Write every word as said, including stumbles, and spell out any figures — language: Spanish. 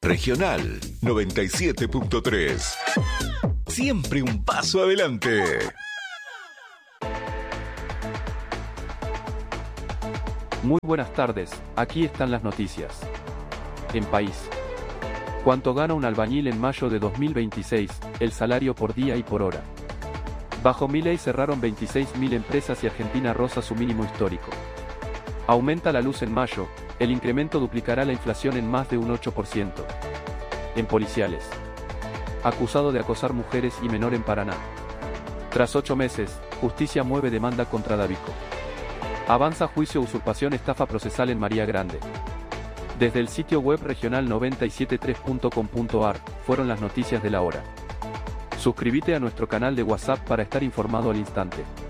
Regional noventa y siete punto tres. Siempre un paso adelante. Muy buenas tardes, aquí están las noticias. En país. ¿Cuánto gana un albañil en mayo de dos mil veintiséis? El salario por día y por hora. Bajo Milei cerraron veintiséis mil empresas y Argentina roza su mínimo histórico. Aumenta la luz en mayo, el incremento duplicará la inflación en más de un ocho por ciento. En policiales. Acusado de acosar mujeres y menor en Paraná. Tras ocho meses, justicia mueve demanda contra Davico. Avanza juicio usurpación estafa procesal en María Grande. Desde el sitio web regional noventa y siete punto tres punto com punto ar, fueron las noticias de la hora. Suscríbete a nuestro canal de WhatsApp para estar informado al instante.